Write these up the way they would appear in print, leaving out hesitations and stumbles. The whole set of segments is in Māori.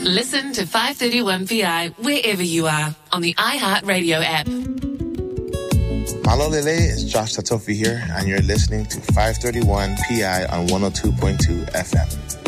Listen to 531PI wherever you are on the iHeartRadio app. Malo Lele, it's Josh Tatofi here, and you're listening to 531PI on 102.2 FM.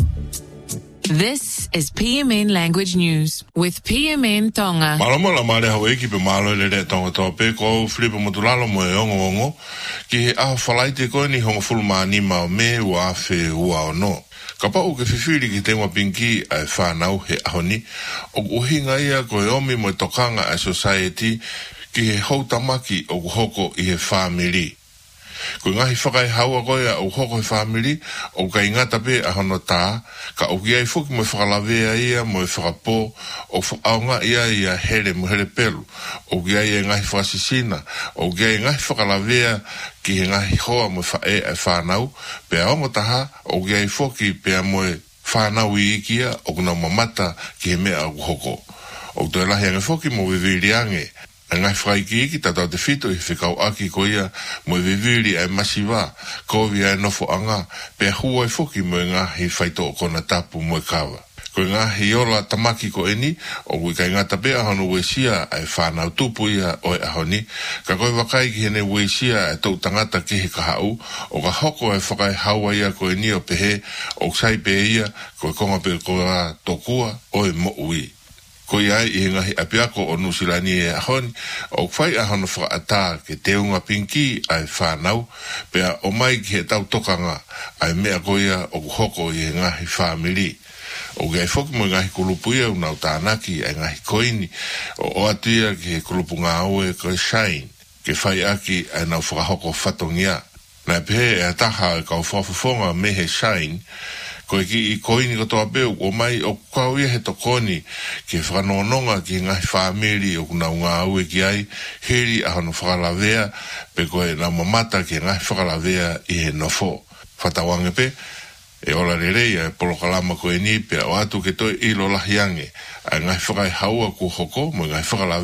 This is PMN Language News with PMN Tonga. Malamo la male hawe ki pe malo le tonga tope ko flipa motulalo mo ongo ki a falaite ko ni hongo fulmani ma me wa fe wa no. Kapa o ke fifiri ki te pinki ai whanau he ahoni o uhinga ia ko omi mo tokanga a society ki he houtamaki o hoko i he family. Ko ngahi whakai haua koia o hoko he family o ka ingata pe a hono tā ka o ki ai fuki mo whakalawea ia mo whakapo o whaaunga ia here mo here pelu o ki ai ngahi whakasisina o ki ai ngahi whakalawea ki he ngahi hoa mo whae e whanau pe a ongo taha o ki ai fuki pe a mo whanau i ikia o kuna mamata ki he mea o hoko o toi lahi ange fuki mo viviriange ngai frai ki tata te fito i whikau aki ko ia mo viviri ai masiwa ko via nofo anga pe hua i foki mo ngahi whaito o kona tapu mo kawa. Ko ngahi ola tamaki ko eni o wika ngata pe ahonu wesia ai whanau tupu ia o e ahoni ka koe wakai ki hene wesia e tau tangata ki he kahau o ka hoko e whakai haua ia ko eni o pehe o sai pe ia ko konga pe ko a tokua o e mo ui. Ko ia I ngahi apiako o nusilani e ahoni o whai ahono whaata ke te unga pinki ai whanau pea o mai ki he tau tokanga ai mea ko ia o hoko I ngahi family. O gai whoki mo ngahi kulupu ia unau tānaki ai ngahi koini o atuia ki he kulupu ngā aue ko shine ke whai aki ai nau whakahoko whatongia. Nai pehe e ataha e kau whafufonga me he shine ko ki I koini ko toa peu o mai o kau ia he tokoni ki whanononga ki ngahi family o kuna ngā aue ki ai heri ahono whakalawea pe koe na mamata ki ngahi whakalawea I he nofo. Whatawange pe e ola rereia e polokalama koe ni pe o atu ke toi ilo lahiange a ngahi whakai haua ku hoko mo ngahi whakalawea